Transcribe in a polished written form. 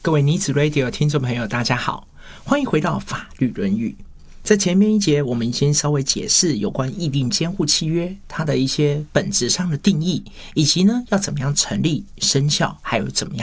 各位女子 Radio 听众朋友大家好，欢迎回到法律论语。在前面一节我们已经稍微解释有关议定监护契约它的一些本质上的定义，以及呢要怎么样成立生效，还有怎么样